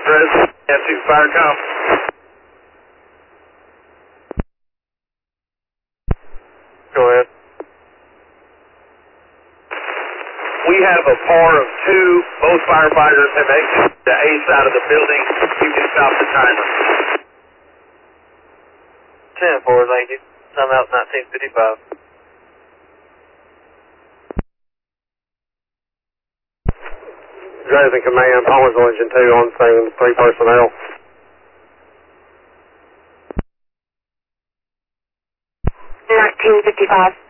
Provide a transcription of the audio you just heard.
address, and to fire com. Go ahead. We have a par of 2. Both firefighters have exited the A side of the building. You can stop the timer. 10-4, thank you. I'm out 1955. Dresden Command, Palmersville Engine 2 on scene, 3 personnel. 1955.